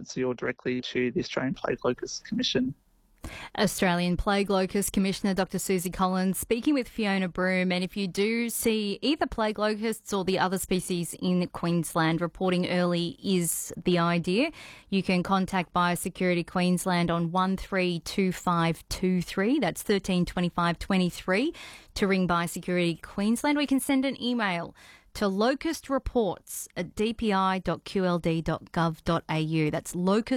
agency or directly to the Australian Plague Locust Commission. Australian Plague Locust Commissioner Dr. Susie Collins speaking with Fiona Broome. And if you do see either plague locusts or the other species in Queensland, reporting early is the idea. You can contact Biosecurity Queensland on 132523. That's 132523 to ring Biosecurity Queensland. Or you can send an email to locustreports@dpi.qld.gov.au. That's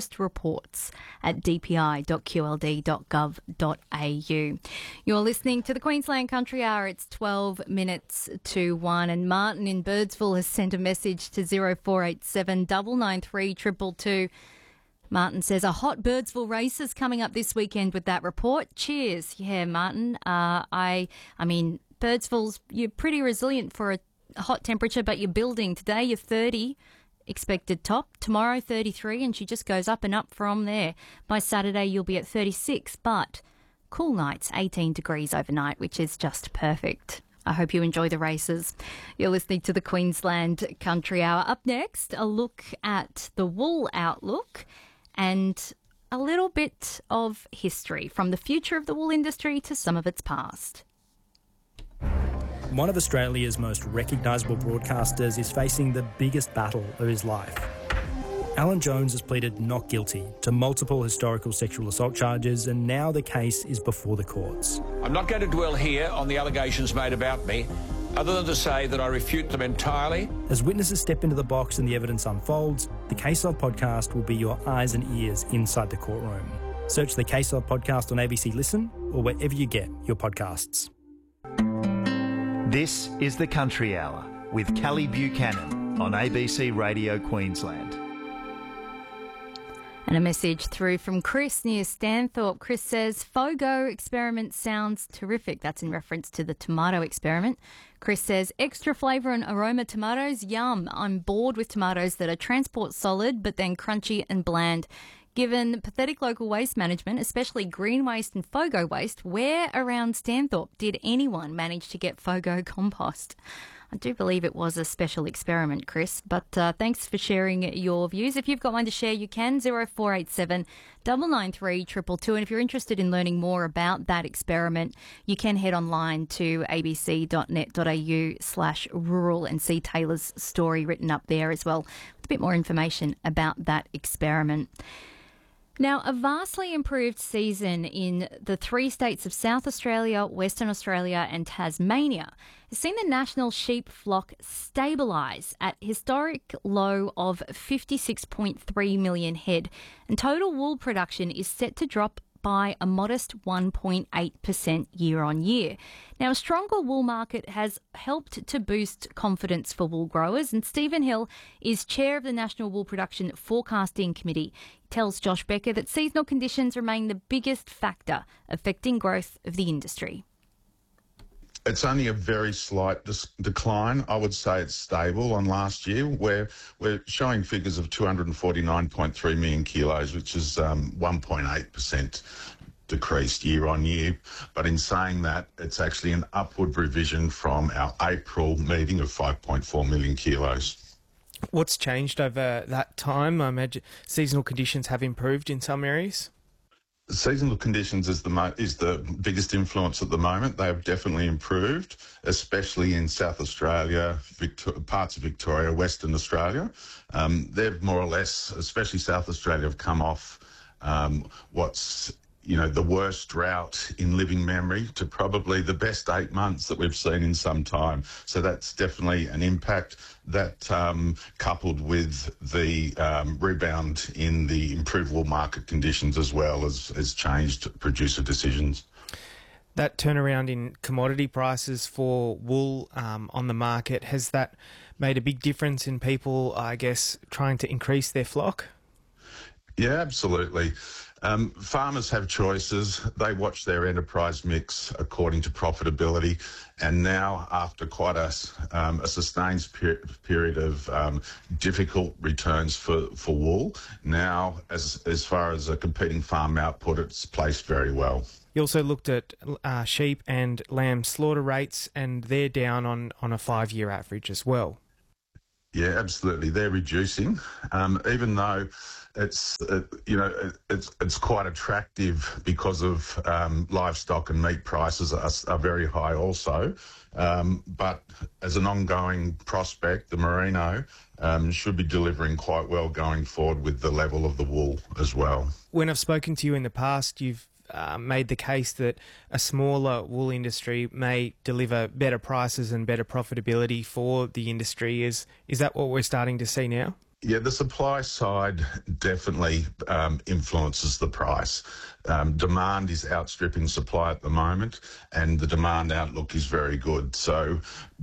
locustreports@dpi.qld.gov.au. You're listening to the Queensland Country Hour. It's 12 minutes to 1. And Martin in Birdsville has sent a message to 0487 993 222. Martin says, a hot Birdsville race is coming up this weekend with that report. Cheers. Yeah, Martin. I mean, Birdsville's, you're pretty resilient for a hot temperature, but you're building. Today you're 30 expected top, tomorrow 33, and she just goes up and up from there. By Saturday you'll be at 36, but cool nights, 18 degrees overnight, which is just perfect. I hope you enjoy the races. You're listening to the Queensland Country Hour. Up next, a look at the wool outlook and a little bit of history, from the future of the wool industry to some of its past. One of Australia's most recognisable broadcasters is facing the biggest battle of his life. Alan Jones has pleaded not guilty to multiple historical sexual assault charges, and now the case is before the courts. I'm not going to dwell here on the allegations made about me, other than to say that I refute them entirely. As witnesses step into the box and the evidence unfolds, the Case Of podcast will be your eyes and ears inside the courtroom. Search the Case Of podcast on ABC Listen or wherever you get your podcasts. This is the Country Hour with Kelly Buchanan on ABC Radio Queensland. And a message through from Chris near Stanthorpe. Chris says, FOGO experiment sounds terrific. That's in reference to the tomato experiment. Chris says, extra flavour and aroma tomatoes, yum. I'm bored with tomatoes that are transport solid but then crunchy and bland. Given pathetic local waste management, especially green waste and FOGO waste, where around Stanthorpe did anyone manage to get FOGO compost? I do believe it was a special experiment, Chris, but thanks for sharing your views. If you've got one to share, you can, 0487 993 222. And if you're interested in learning more about that experiment, you can head online to abc.net.au/rural and see Taylor's story written up there as well, with a bit more information about that experiment. Now, a vastly improved season in the 3 states of South Australia, Western Australia and Tasmania has seen the national sheep flock stabilise at historic low of 56.3 million head, and total wool production is set to drop by a modest 1.8% year on year. Now, a stronger wool market has helped to boost confidence for wool growers, and Stephen Hill is chair of the National Wool Production Forecasting Committee. He tells Josh Becker that seasonal conditions remain the biggest factor affecting growth of the industry. It's only a very slight decline. I would say it's stable on last year, where we're showing figures of 249.3 million kilos, which is 1.8% decreased year on year. But in saying that, it's actually an upward revision from our April meeting of 5.4 million kilos. What's changed over that time? I imagine seasonal conditions have improved in some areas. Seasonal conditions is the biggest influence at the moment. They have definitely improved, especially in South Australia, parts of Victoria, Western Australia. They've more or less, especially South Australia, have come off what's the worst drought in living memory to probably the best 8 months that we've seen in some time. So that's definitely an impact. That coupled with the rebound in the improved wool market conditions as well has changed producer decisions. That turnaround in commodity prices for wool on the market, has that made a big difference in people, I guess, trying to increase their flock? Yeah, absolutely. Farmers have choices. They watch their enterprise mix according to profitability. And now, after quite a sustained period of difficult returns for wool, now, as far as a competing farm output, it's placed very well. You also looked at sheep and lamb slaughter rates, and they're down on a 5-year average as well. Yeah, absolutely. They're reducing, even though it's it's quite attractive because of livestock and meat prices are very high also. But as an ongoing prospect, the merino should be delivering quite well going forward with the level of the wool as well. When I've spoken to you in the past, you've made the case that a smaller wool industry may deliver better prices and better profitability for the industry. Is that what we're starting to see now? Yeah, the supply side definitely influences the price. Demand is outstripping supply at the moment, and the demand outlook is very good. So,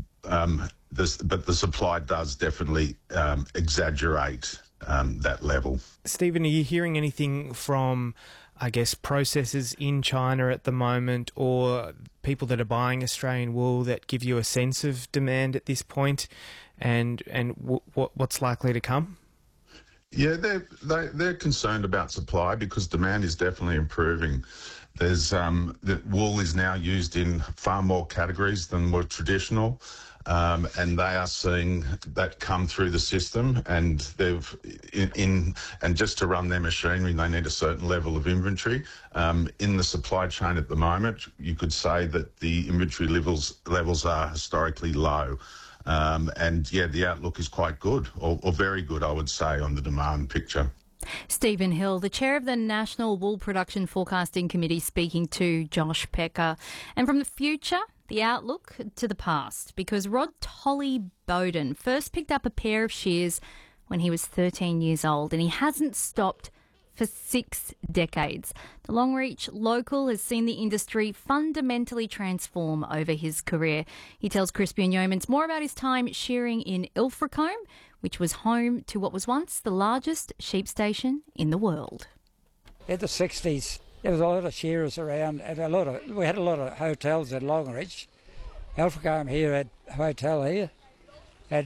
but the supply does definitely exaggerate that level. Stephen, are you hearing anything from, I guess, processors in China at the moment, or people that are buying Australian wool that give you a sense of demand at this point, and what's likely to come? Yeah, they're concerned about supply because demand is definitely improving. There's the wool is now used in far more categories than were traditional. And they are seeing that come through the system, and they've and just to run their machinery, they need a certain level of inventory. In the supply chain at the moment, you could say that the inventory levels are historically low. And yeah, the outlook is quite good, or very good, I would say, on the demand picture. Stephen Hill, the chair of the National Wool Production Forecasting Committee, speaking to Josh Pecker. And from the future, the outlook to the past, because Rod Tolly Bowden first picked up a pair of shears when he was 13 years old, and he hasn't stopped for 6 decades. The Longreach local has seen the industry fundamentally transform over his career. He tells Crispian Yeomans more about his time shearing in Ilfracombe, which was home to what was once the largest sheep station in the world. In the 60s, there was a lot of shearers around, and we had a lot of hotels in Longreach. Ilfracombe here had a hotel here, and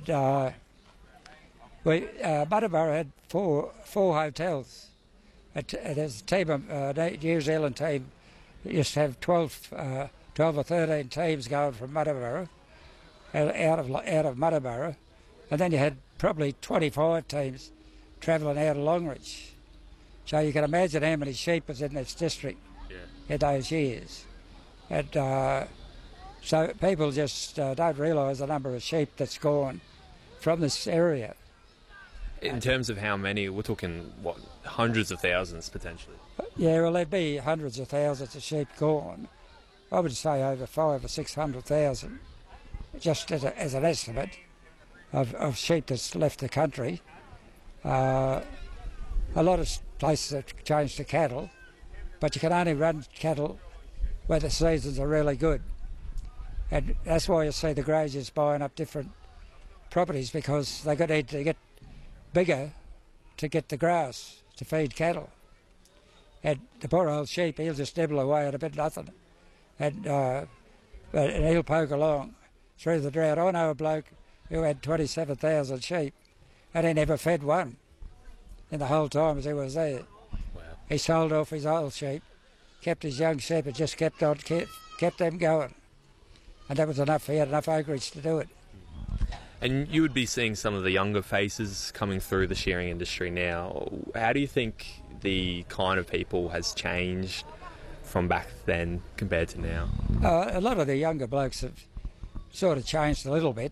Butterborough had four hotels. There's a team of New Zealand team that used to have 12 or 13 teams going from Butterborough, out of Butterborough, and then you had probably 25 teams travelling out of Longreach. So you can imagine how many sheep was in this district in those years. And so people just don't realise the number of sheep that's gone from this area. In terms of how many, we're talking, what, hundreds of thousands potentially? Yeah, well, there'd be hundreds of thousands of sheep gone. I would say over 500,000 or 600,000, just as an estimate of sheep that's left the country. A lot of places have changed to cattle, but you can only run cattle where the seasons are really good. And that's why you see the graziers buying up different properties, because they need to get bigger to get the grass to feed cattle. And the poor old sheep, he'll just nibble away at a bit of nothing. And he'll poke along through the drought. I know a bloke who had 27,000 sheep and he never fed one in the whole time as he was there. Wow. He sold off his old sheep, kept his young sheep and just kept them going. And that was enough. He had enough acreage to do it. And you would be seeing some of the younger faces coming through the shearing industry now. How do you think the kind of people has changed from back then compared to now? A lot of the younger blokes have sort of changed a little bit.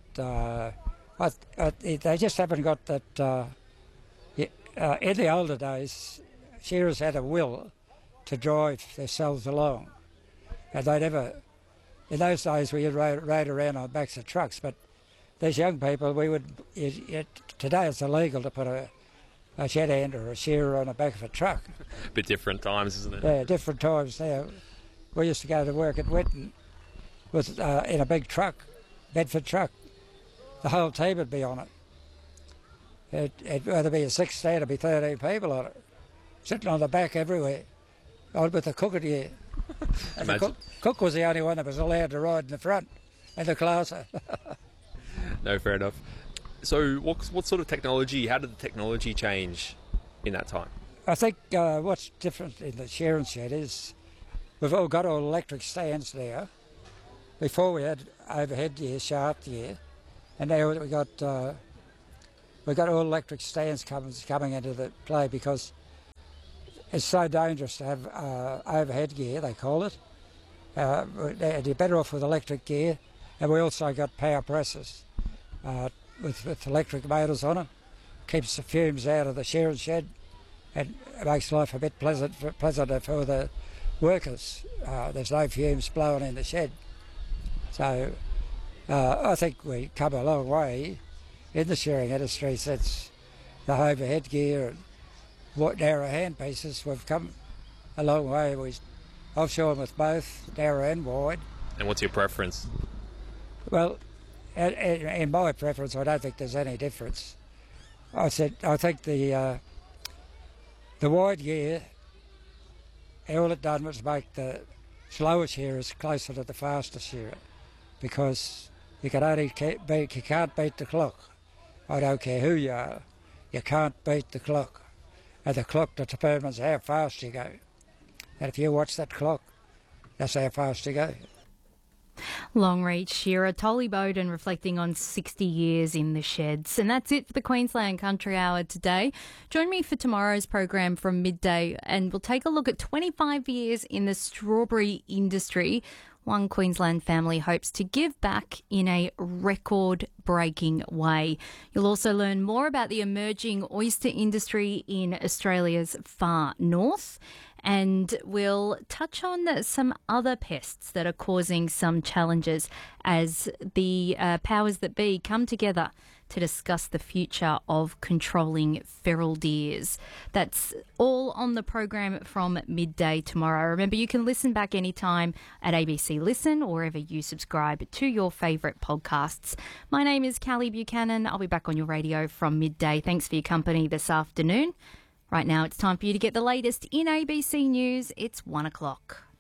They just haven't got that... in the older days, shearers had a will to drive themselves along. And they never... In those days, we rode around on the backs of trucks, but these young people, today it's illegal to put a shed hand or a shearer on the back of a truck. Bit different times, isn't it? Yeah, different times now. We used to go to work at Whitten with in a big truck, Bedford truck. The whole team would be on it. It'd either be a 16 or be 13 people on it, sitting on the back everywhere, on with the cook at the and the cook was the only one that was allowed to ride in the front, and the classer. No, fair enough. So what sort of technology, how did the technology change in that time? I think what's different in the shearing shed is we've all got all electric stands now. Before we had overhead gear, shaft gear, and now we got we've got all electric stands coming into the play because it's so dangerous to have overhead gear, they call it. You're better off with electric gear, and we also got power presses with electric motors on them. Keeps the fumes out of the shearing shed, and it makes life a bit pleasanter for the workers. There's no fumes blowing in the shed. So I think we come a long way in the shearing industry since the overhead gear and what narrow handpieces. We've come a long way. I've shorn with both narrow and wide. And what's your preference? Well, in my preference, I don't think there's any difference. I think the wide gear, all it done was make the slower shearers closer to the faster shearer, because you can't beat the clock. I don't care who you are, you can't beat the clock, and the clock determines how fast you go. And if you watch that clock, that's how fast you go. Longreach shearer Tolly Bowden reflecting on 60 years in the sheds. And that's it for the Queensland Country Hour today. Join me for tomorrow's program from midday and we'll take a look at 25 years in the strawberry industry. One Queensland family hopes to give back in a record-breaking way. You'll also learn more about the emerging oyster industry in Australia's far north. And we'll touch on some other pests that are causing some challenges as the powers that be come together to discuss the future of controlling feral deers. That's all on the program from midday tomorrow. Remember, you can listen back anytime at ABC Listen or wherever you subscribe to your favourite podcasts. My name is Callie Buchanan. I'll be back on your radio from midday. Thanks for your company this afternoon. Right now, it's time for you to get the latest in ABC News. It's 1 o'clock.